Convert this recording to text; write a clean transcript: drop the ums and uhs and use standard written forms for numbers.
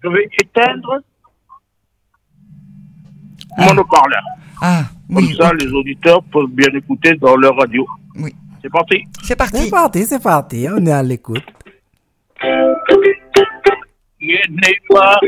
Je vais éteindre mon haut-parleur. Ah, Comme oui. ça, Ok. les auditeurs peuvent bien écouter dans leur radio. Oui. C'est parti. C'est parti. C'est parti, on est à l'écoute. Il n'est pas